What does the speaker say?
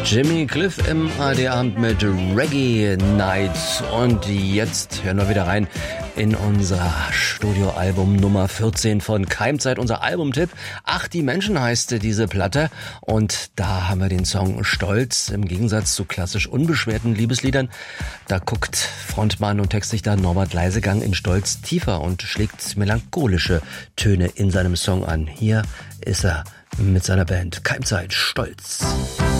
Jimmy Cliff im ARD-Abend mit Reggae Night. Und jetzt hören wir wieder rein in unser Studioalbum Nummer 14 von Keimzeit, unser Albumtipp. Ach, die Menschen heißt diese Platte. Und da haben wir den Song Stolz. Im Gegensatz zu klassisch unbeschwerten Liebesliedern, da guckt Frontmann und Textdichter Norbert Leisegang in Stolz tiefer und schlägt melancholische Töne in seinem Song an. Hier ist er mit seiner Band Keimzeit, Stolz.